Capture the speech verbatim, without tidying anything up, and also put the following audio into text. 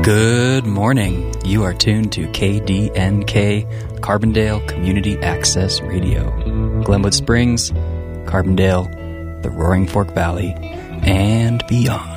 Good morning. You are tuned to K D N K, Carbondale Community Access Radio. Glenwood Springs, Carbondale, the Roaring Fork Valley, and beyond.